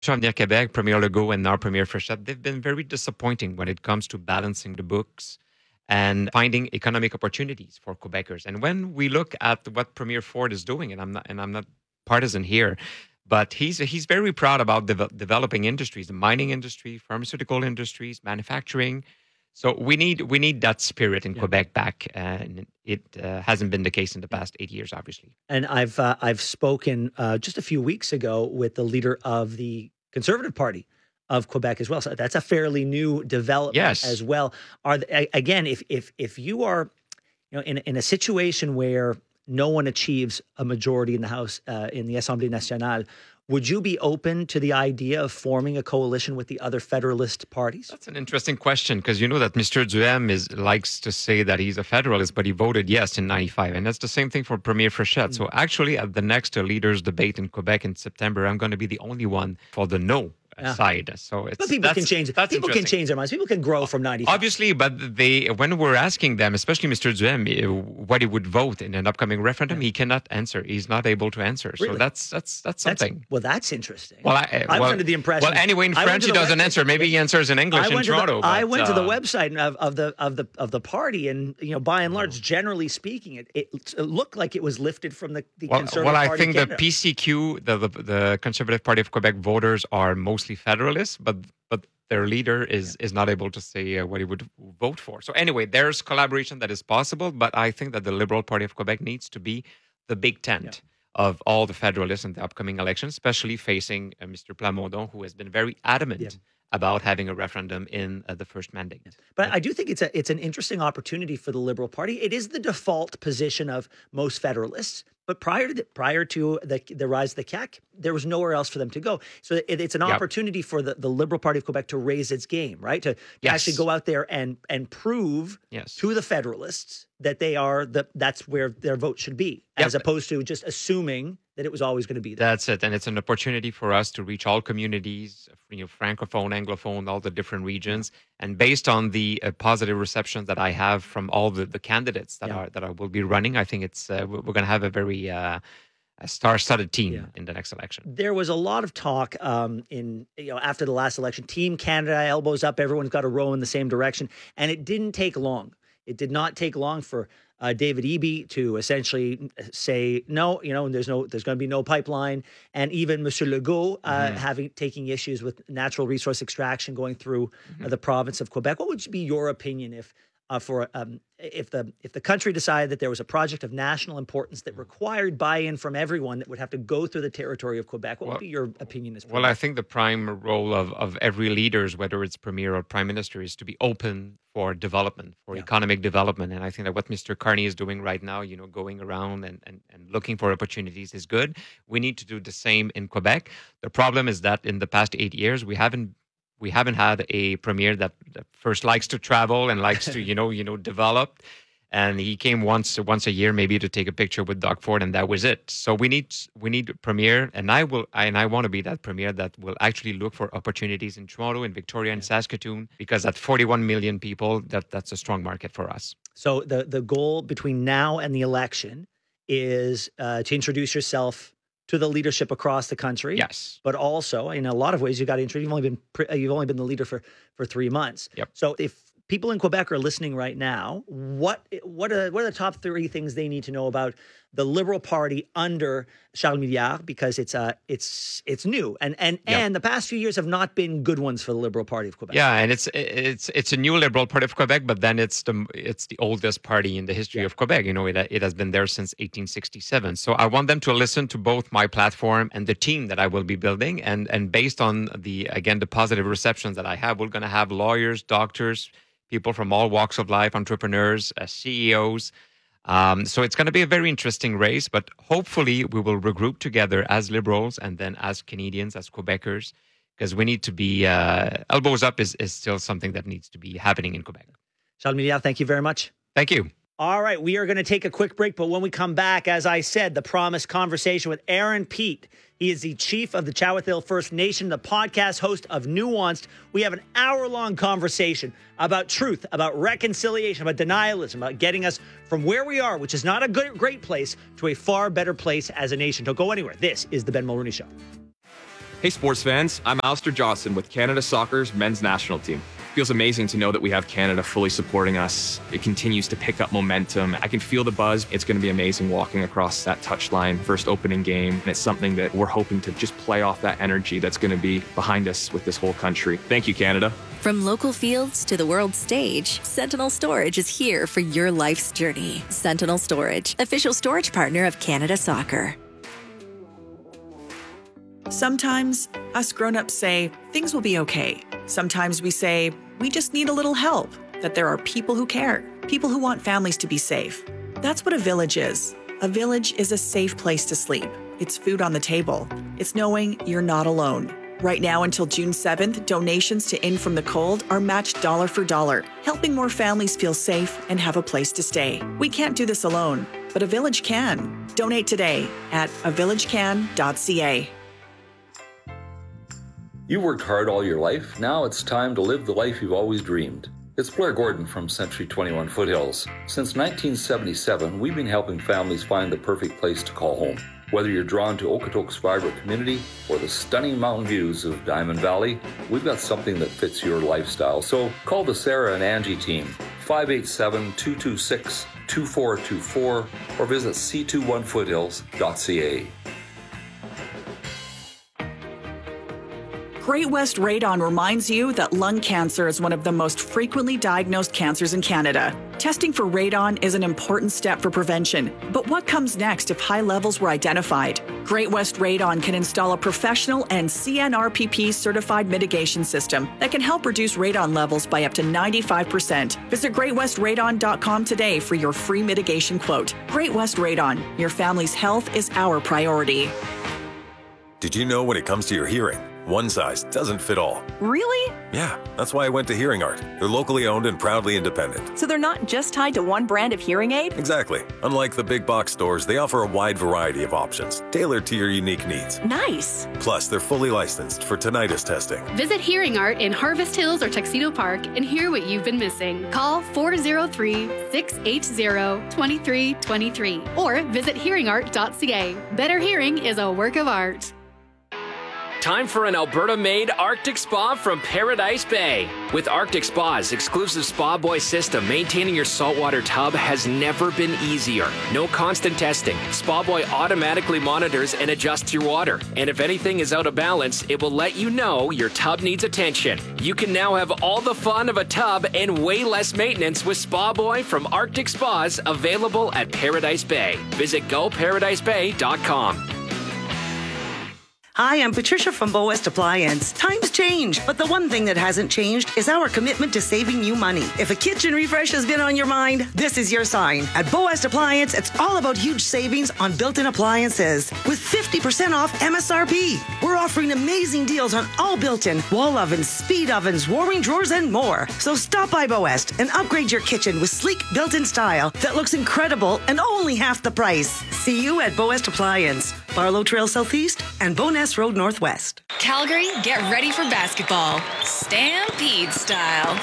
Avenir Québec, Premier Legault, and now Premier Fréchette, they've been very disappointing when it comes to balancing the books and finding economic opportunities for Quebecers. And when we look at what Premier Ford is doing, and I'm not partisan here, but he's very proud about developing industries, the mining industry, pharmaceutical industries, manufacturing. So we need that spirit in Quebec back, and it hasn't been the case in the past 8 years, obviously. And I've spoken just a few weeks ago with the leader of the Conservative Party of Quebec as well. So that's a fairly new development as well. Again, if you are, in a situation where no one achieves a majority in the House, in the Assemblée Nationale, would you be open to the idea of forming a coalition with the other Federalist parties? That's an interesting question, because you know that Mr. Duhem likes to say that he's a Federalist, but he voted yes in 95. And that's the same thing for Premier Fréchette. So actually, at the next leaders' debate in Quebec in September, I'm going to be the only one for the no side. So but people can change. People can change their minds. People can grow from 95. Obviously, but when we're asking them, especially Mr. Duhem, what he would vote in an upcoming referendum, he cannot answer. He's not able to answer. Really? So that's something. That's interesting. Well, I was under the impression. Well, anyway, in French he doesn't answer. Maybe he answers in English in Toronto. I went to the website of the party, and by and large, generally speaking, it looked like it was lifted from the Conservative Party. Well, I think the PCQ, the Conservative Party of Quebec voters, are mostly Federalists, but their leader is not able to say what he would vote for. So anyway, there's collaboration that is possible, but I think that the Liberal Party of Quebec needs to be the big tent of all the Federalists in the upcoming election, especially facing Mr. Plamondon, who has been very adamant about having a referendum in the first mandate. But I do think it's an interesting opportunity for the Liberal Party. It is the default position of most Federalists. But prior to the rise of the CAQ, there was nowhere else for them to go. So it's an opportunity for the Liberal Party of Quebec to raise its game, right? To actually go out there and prove to the Federalists that that's where their vote should be, as opposed to just assuming that it was always going to be there. That's it. And it's an opportunity for us to reach all communities, Francophone, Anglophone, all the different regions. And based on the positive reception that I have from all the candidates that I will be running, I think it's we're going to have a very star-studded team in the next election. There was a lot of talk after the last election. Team Canada, elbows up, everyone's got to row in the same direction. And it didn't take long. It did not take long for David Eby to essentially say no. There's going to be no pipeline, and even Monsieur Legault taking issues with natural resource extraction going through the province of Quebec. What would be your opinion if the country decided that there was a project of national importance that required buy-in from everyone that would have to go through the territory of Quebec? What would be your opinion as well? I think the prime role of every leader, whether it's premier or prime minister, is to be open for development, for economic development. And I think that what Mr. Carney is doing right now, going around and looking for opportunities is good. We need to do the same in Quebec. The problem is that in the past 8 years, we haven't had a premier that first likes to travel and likes to develop, and he came once a year maybe to take a picture with Doug Ford, and that was it. So we need a premier, and I want to be that premier that will actually look for opportunities in Toronto, in Victoria, and Saskatoon, because at 41 million people, that's a strong market for us. So the goal between now and the election is to introduce yourself to the leadership across the country. Yes. But also, in a lot of ways, you got to introduce. You've only been the leader for 3 months. Yep. So if people in Quebec are listening right now, what are the top 3 things they need to know about the Liberal Party under Charles Milliard, because it's new and the past few years have not been good ones for the Liberal Party of Quebec. Yeah, and it's a new Liberal Party of Quebec, but then it's the oldest party in the history of Quebec. It has been there since 1867. So I want them to listen to both my platform and the team that I will be building, and based on the positive receptions that I have, we're going to have lawyers, doctors, people from all walks of life, entrepreneurs, CEOs. So it's going to be a very interesting race, but hopefully we will regroup together as Liberals and then as Canadians, as Quebecers, because we need to be elbows up is still something that needs to be happening in Quebec. Charles Milliard, thank you very much. Thank you. All right, we are going to take a quick break, but when we come back, as I said, the promised conversation with Aaron Peat. He is the chief of the Tsawwassen First Nation, the podcast host of Nuanced. We have an hour-long conversation about truth, about reconciliation, about denialism, about getting us from where we are, which is not a great place, to a far better place as a nation. Don't go anywhere. This is The Ben Mulroney Show. Hey sports fans, I'm Alistair Johnson with Canada Soccer's men's national team. Feels amazing to know that we have Canada fully supporting us. It continues to pick up momentum. I can feel the buzz. It's going to be amazing walking across that touchline, first opening game. And it's something that we're hoping to just play off that energy that's going to be behind us with this whole country. Thank you, Canada. From local fields to the world stage, Sentinel Storage is here for your life's journey. Sentinel Storage, official storage partner of Canada Soccer. Sometimes us grown-ups say things will be okay. Sometimes we say we just need a little help, that there are people who care, people who want families to be safe. That's what a village is. A village is a safe place to sleep. It's food on the table. It's knowing you're not alone. Right now until June 7th, donations to In From the Cold are matched dollar for dollar, helping more families feel safe and have a place to stay. We can't do this alone, but a village can. Donate today at avillagecan.ca. You worked hard all your life. Now it's time to live the life you've always dreamed. It's Blair Gordon from Century 21 Foothills. Since 1977, we've been helping families find the perfect place to call home. Whether you're drawn to Okotoks' vibrant community or the stunning mountain views of Diamond Valley, we've got something that fits your lifestyle. So call the Sarah and Angie team, 587-226-2424, or visit c21foothills.ca. Great West Radon reminds you that lung cancer is one of the most frequently diagnosed cancers in Canada. Testing for radon is an important step for prevention, but what comes next if high levels were identified? Great West Radon can install a professional and CNRPP certified mitigation system that can help reduce radon levels by up to 95%. Visit greatwestradon.com today for your free mitigation quote. Great West Radon, your family's health is our priority. Did you know when it comes to your hearing, one size doesn't fit all? Really? Yeah, that's why I went to Hearing Art. They're locally owned and proudly independent. So they're not just tied to one brand of hearing aid? Exactly. Unlike the big box stores, they offer a wide variety of options, tailored to your unique needs. Nice. Plus, they're fully licensed for tinnitus testing. Visit Hearing Art in Harvest Hills or Tuxedo Park and hear what you've been missing. Call 403-680-2323 or visit hearingart.ca. Better hearing is a work of art. Time for an Alberta-made Arctic Spa from Paradise Bay. With Arctic Spa's exclusive Spa Boy system, maintaining your saltwater tub has never been easier. No constant testing. Spa Boy automatically monitors and adjusts your water. And if anything is out of balance, it will let you know your tub needs attention. You can now have all the fun of a tub and way less maintenance with Spa Boy from Arctic Spas, available at Paradise Bay. Visit goparadisebay.com. Hi, I'm Patricia from Bow West Appliance. Times change, but the one thing that hasn't changed is our commitment to saving you money. If a kitchen refresh has been on your mind, this is your sign. At Bow West Appliance, it's all about huge savings on built-in appliances with 50% off MSRP. We're offering amazing deals on all built-in wall ovens, speed ovens, warming drawers, and more. So stop by Bow West and upgrade your kitchen with sleek built-in style that looks incredible and only half the price. See you at Bow West Appliance, Barlow Trail Southeast and Boness Road Northwest. Calgary, get ready for basketball. Stampede style.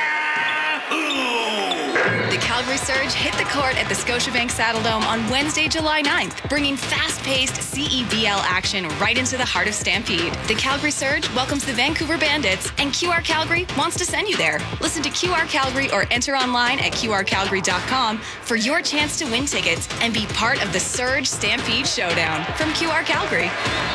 The Calgary Surge hit the court at the Scotiabank Saddledome on Wednesday, July 9th, bringing fast-paced CEBL action right into the heart of Stampede. The Calgary Surge welcomes the Vancouver Bandits, and QR Calgary wants to send you there. Listen to QR Calgary or enter online at qrcalgary.com for your chance to win tickets and be part of the Surge Stampede Showdown from QR Calgary.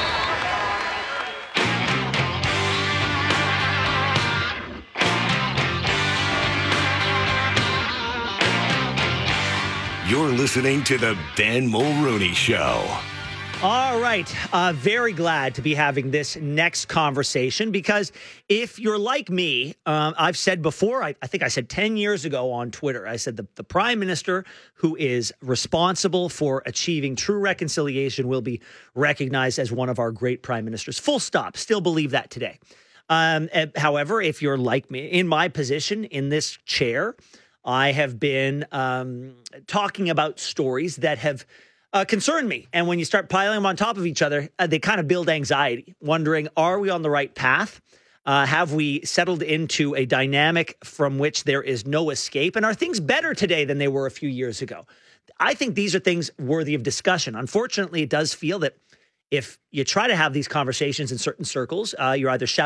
You're listening to the Ben Mulrooney Show. All right. Very glad to be having this next conversation because if you're like me, I've said before, I think I said 10 years ago on Twitter, I said the prime minister who is responsible for achieving true reconciliation will be recognized as one of our great prime ministers. Full stop. Still believe that today. However, if you're like me, in my position in this chair, I have been talking about stories that have concerned me. And when you start piling them on top of each other, they kind of build anxiety, wondering, are we on the right path? Have we settled into a dynamic from which there is no escape? And are things better today than they were a few years ago? I think these are things worthy of discussion. Unfortunately, it does feel that if you try to have these conversations in certain circles, you're either shouting